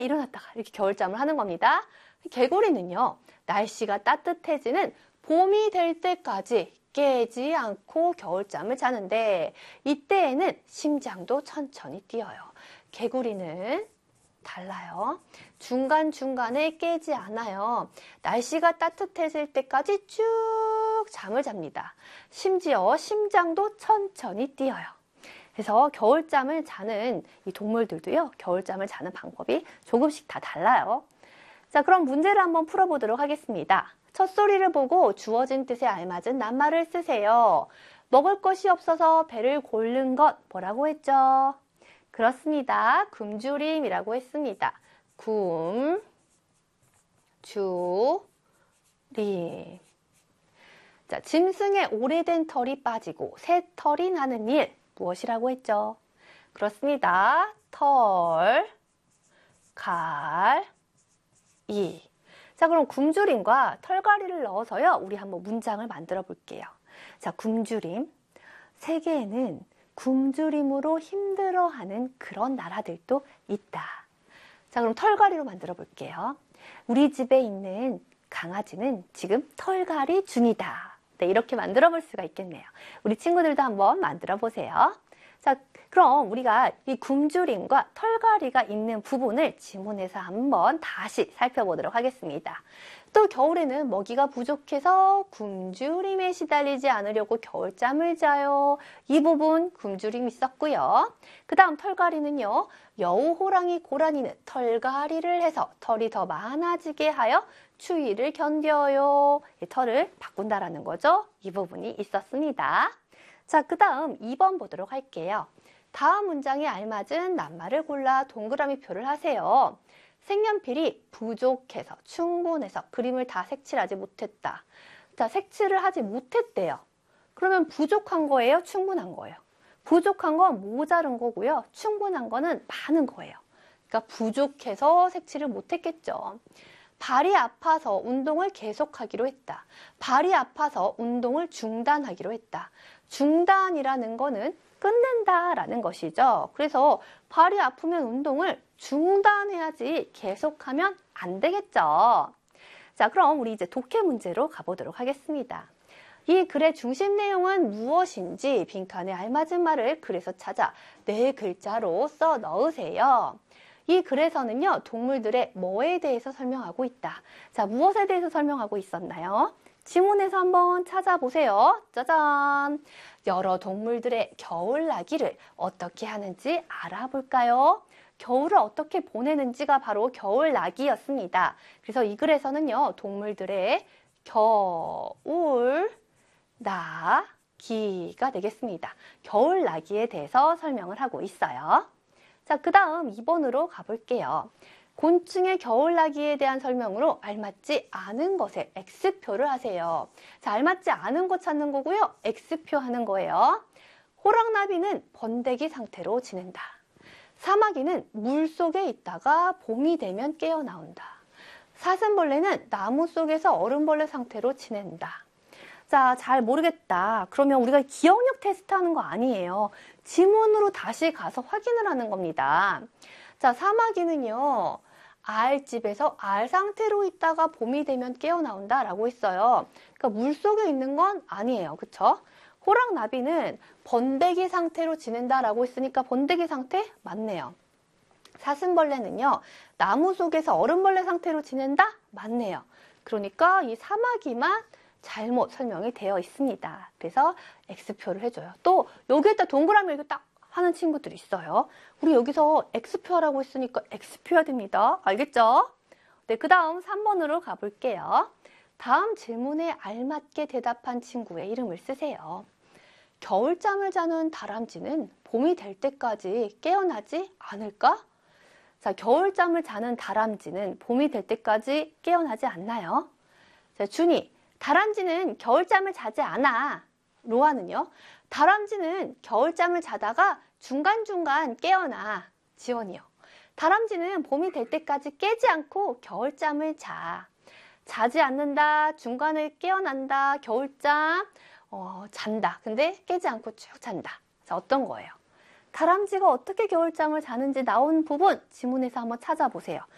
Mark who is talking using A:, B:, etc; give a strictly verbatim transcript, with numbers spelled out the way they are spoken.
A: 일어났다가 이렇게 겨울잠을 하는 겁니다. 개구리는요, 날씨가 따뜻해지는 봄이 될 때까지 깨지 않고 겨울잠을 자는데 이때에는 심장도 천천히 뛰어요. 개구리는 달라요. 중간중간에 깨지 않아요. 날씨가 따뜻해질 때까지 쭉 잠을 잡니다. 심지어 심장도 천천히 뛰어요. 그래서 겨울잠을 자는 이 동물들도요, 겨울잠을 자는 방법이 조금씩 다 달라요. 자, 그럼 문제를 한번 풀어보도록 하겠습니다. 첫 소리를 보고 주어진 뜻에 알맞은 낱말을 쓰세요. 먹을 것이 없어서 배를 고른 것 뭐라고 했죠? 그렇습니다. 굶주림이라고 했습니다. 굶, 주, 림. 자, 짐승의 오래된 털이 빠지고 새 털이 나는 일 무엇이라고 했죠? 그렇습니다. 털, 갈, 이. 자, 그럼 굶주림과 털갈이를 넣어서요, 우리 한번 문장을 만들어 볼게요. 자, 굶주림. 세계에는 굶주림으로 힘들어하는 그런 나라들도 있다. 자, 그럼 털갈이로 만들어 볼게요. 우리 집에 있는 강아지는 지금 털갈이 중이다. 네, 이렇게 만들어 볼 수가 있겠네요. 우리 친구들도 한번 만들어 보세요. 자, 그럼 우리가 이 굶주림과 털갈이가 있는 부분을 지문에서 한번 다시 살펴보도록 하겠습니다. 또 겨울에는 먹이가 부족해서 굶주림에 시달리지 않으려고 겨울잠을 자요. 이 부분 굶주림이 있었고요. 그 다음 털갈이는요. 여우, 호랑이, 고라니는 털갈이를 해서 털이 더 많아지게 하여 추위를 견뎌요. 이 털을 바꾼다라는 거죠. 이 부분이 있었습니다. 자, 그 다음 이 번 보도록 할게요. 다음 문장에 알맞은 낱말을 골라 동그라미 표를 하세요. 색연필이 부족해서, 충분해서 그림을 다 색칠하지 못했다. 자, 색칠을 하지 못했대요. 그러면 부족한 거예요? 충분한 거예요? 부족한 건 모자른 거고요. 충분한 거는 많은 거예요. 그러니까 부족해서 색칠을 못했겠죠. 발이 아파서 운동을 계속하기로 했다. 발이 아파서 운동을 중단하기로 했다. 중단이라는 거는 끝낸다라는 것이죠. 그래서 발이 아프면 운동을 중단해야지 계속하면 안 되겠죠. 자, 그럼 우리 이제 독해 문제로 가보도록 하겠습니다. 이 글의 중심 내용은 무엇인지 빈칸에 알맞은 말을 글에서 찾아 네 글자로 써 넣으세요. 이 글에서는요, 동물들의 뭐에 대해서 설명하고 있다. 자, 무엇에 대해서 설명하고 있었나요? 지문에서 한번 찾아보세요. 짜잔! 여러 동물들의 겨울나기를 어떻게 하는지 알아볼까요? 겨울을 어떻게 보내는지가 바로 겨울나기였습니다. 그래서 이 글에서는요, 동물들의 겨울나기가 되겠습니다. 겨울나기에 대해서 설명을 하고 있어요. 자, 그 다음 이 번으로 가볼게요. 곤충의 겨울나기에 대한 설명으로 알맞지 않은 것에 X표를 하세요. 자, 알맞지 않은 것 찾는 거고요. X표 하는 거예요. 호랑나비는 번데기 상태로 지낸다. 사마귀는 물속에 있다가 봄이 되면 깨어나온다. 사슴벌레는 나무 속에서 얼음벌레 상태로 지낸다. 자, 잘 모르겠다. 그러면 우리가 기억력 테스트 하는 거 아니에요. 지문으로 다시 가서 확인을 하는 겁니다. 자, 사마귀는요, 알집에서 알 상태로 있다가 봄이 되면 깨어나온다 라고 했어요. 그러니까 물속에 있는 건 아니에요. 그쵸? 호랑나비는 번데기 상태로 지낸다 라고 했으니까 번데기 상태 맞네요. 사슴벌레는요, 나무 속에서 얼음벌레 상태로 지낸다? 맞네요. 그러니까 이 사마귀만 잘못 설명이 되어 있습니다. 그래서 X표를 해줘요. 또 여기에다 동그라미 이렇게 딱 하는 친구들이 있어요. 우리 여기서 X표 하라고 했으니까 X표 해야 됩니다. 알겠죠? 네, 그 다음 삼 번으로 가볼게요. 다음 질문에 알맞게 대답한 친구의 이름을 쓰세요. 겨울잠을 자는 다람쥐는 봄이 될 때까지 깨어나지 않을까? 자, 겨울잠을 자는 다람쥐는 봄이 될 때까지 깨어나지 않나요? 자, 준이, 다람쥐는 겨울잠을 자지 않아. 로아는요, 다람쥐는 겨울잠을 자다가 중간중간 깨어나. 지원이요, 다람쥐는 봄이 될 때까지 깨지 않고 겨울잠을 자. 자지 않는다, 중간에 깨어난다, 겨울잠, 어, 잔다. 근데 깨지 않고 쭉 잔다. 자, 어떤 거예요? 다람쥐가 어떻게 겨울잠을 자는지 나온 부분 지문에서 한번 찾아보세요.